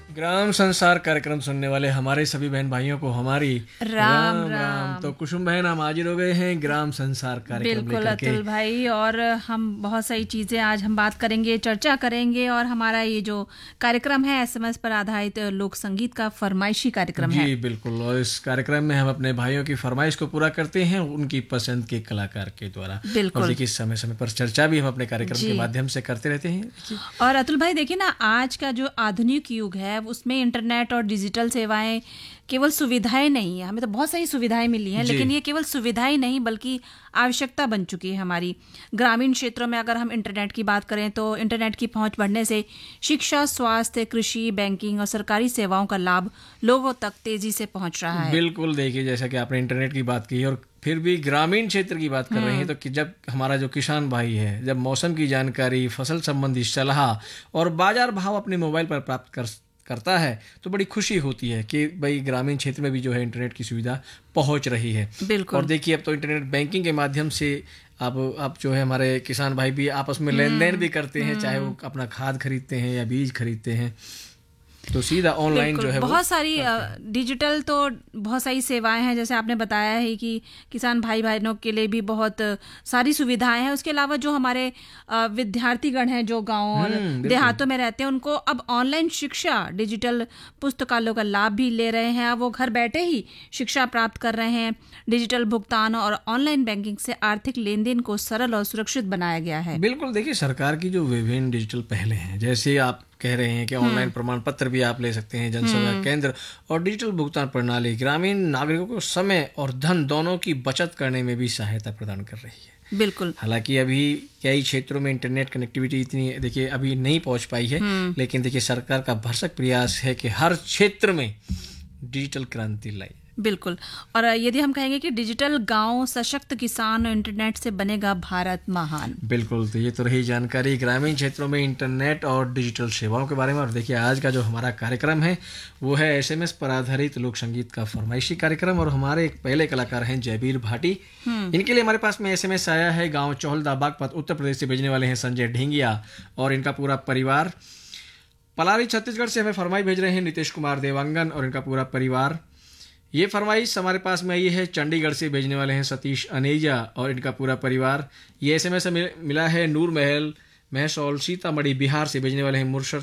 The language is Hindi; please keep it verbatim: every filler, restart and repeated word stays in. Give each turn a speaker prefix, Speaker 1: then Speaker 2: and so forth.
Speaker 1: ग्राम संसार कार्यक्रम सुनने वाले हमारे सभी बहन भाइयों को हमारी
Speaker 2: राम
Speaker 1: राम राम।
Speaker 2: राम।
Speaker 1: तो कुसुम बहन हम हाजिर हो गए हैं ग्राम संसार कार्यक्रम
Speaker 2: बिल्कुल
Speaker 1: लेकर के।
Speaker 2: अतुल भाई, और हम बहुत सारी चीज़ें आज हम बात करेंगे, चर्चा करेंगे। और हमारा ये जो कार्यक्रम है एसएमएस पर आधारित लोक संगीत का फरमाइशी कार्यक्रम है।
Speaker 1: जी बिल्कुल, और इस कार्यक्रम में हम अपने भाइयों की फरमाइश को पूरा करते हैं उनकी पसंद के कलाकार के द्वारा।
Speaker 2: बिल्कुल।
Speaker 1: और देखिए समय समय पर चर्चा भी हम अपने कार्यक्रम के माध्यम से करते रहते हैं।
Speaker 2: और अतुल भाई देखिए ना, आज का जो आधुनिक युग है उसमें इंटरनेट और डिजिटल सेवाएं केवल सुविधाएं नहीं है, हमें तो बहुत सारी सुविधाएं मिली हैं, लेकिन ये केवल सुविधाएं नहीं बल्कि आवश्यकता बन चुकी है हमारी। ग्रामीण क्षेत्रों में अगर हम इंटरनेट की बात करें तो इंटरनेट की पहुंच बढ़ने से शिक्षा, स्वास्थ्य, कृषि, बैंकिंग और सरकारी सेवाओं का लाभ लोगों तक तेजी से पहुंच रहा है।
Speaker 1: बिल्कुल, देखिए जैसा कि आपने इंटरनेट की बात की और फिर भी ग्रामीण क्षेत्र की बात कर रहे हैं, तो कि जब हमारा जो किसान भाई है जब मौसम की जानकारी, फसल संबंधी सलाह और बाजार भाव अपने मोबाइल पर प्राप्त कर करता है तो बड़ी खुशी होती है कि भाई ग्रामीण क्षेत्र में भी जो है इंटरनेट की सुविधा पहुंच रही है।
Speaker 2: बिल्कुल।
Speaker 1: और देखिए अब तो इंटरनेट बैंकिंग के माध्यम से अब अब जो है हमारे किसान भाई भी आपस में लेन देन भी करते हैं, चाहे वो अपना खाद खरीदते हैं या बीज खरीदते हैं, तो सीधा ऑनलाइन जो है
Speaker 2: बहुत सारी डिजिटल तो बहुत सारी सेवाएं हैं, जैसे आपने बताया है कि किसान भाई बहनों के लिए भी बहुत सारी सुविधाएं हैं। उसके अलावा जो हमारे विद्यार्थीगण हैं जो गांव और देहातों में रहते हैं उनको अब ऑनलाइन शिक्षा, डिजिटल पुस्तकालयों का लाभ भी ले रहे हैं। अब वो घर बैठे ही शिक्षा प्राप्त कर रहे हैं। डिजिटल भुगतान और ऑनलाइन बैंकिंग से आर्थिक लेन देन को सरल और सुरक्षित बनाया गया है।
Speaker 1: बिल्कुल, देखिए सरकार की जो विभिन्न डिजिटल पहले हैं, जैसे आप कह रहे हैं कि ऑनलाइन प्रमाण पत्र भी आप ले सकते हैं, जनसेवा केंद्र और डिजिटल भुगतान प्रणाली ग्रामीण नागरिकों को समय और धन दोनों की बचत करने में भी सहायता प्रदान कर रही है।
Speaker 2: बिल्कुल।
Speaker 1: हालांकि अभी कई क्षेत्रों में इंटरनेट कनेक्टिविटी इतनी देखिए अभी नहीं पहुंच पाई है, लेकिन देखिए सरकार का भरसक प्रयास है कि हर क्षेत्र में डिजिटल क्रांति लाई।
Speaker 2: बिल्कुल। और यदि हम कहेंगे कि डिजिटल गांव, सशक्त किसान और इंटरनेट से बनेगा भारत महान।
Speaker 1: बिल्कुल, तो ये तो रही जानकारी ग्रामीण क्षेत्रों में इंटरनेट और डिजिटल सेवाओं के बारे में। और देखिए आज का जो हमारा कार्यक्रम है वो है एसएमएस पर आधारित लोक संगीत का फरमाइशी कार्यक्रम, और हमारे एक पहले कलाकार हैं जयबीर भाटी। इनके लिए हमारे पास में एसएमएस आया है, गाँव चौहलदा बागपत उत्तर प्रदेश से भेजने वाले हैं संजय ढेंगिया और इनका पूरा परिवार। पलारी छत्तीसगढ़ से हमें फरमाई भेज रहे हैं नितेश कुमार देवांगन और इनका पूरा परिवार। ये फरमाइश हमारे पास में आई है चंडीगढ़ से भेजने वाले हैं सतीश अनेजा और इनका पूरा परिवार। ये एसएमएस मिला है नूर महल महसौल सीतामढ़ी बिहार से भेजने वाले हैं मुर्शद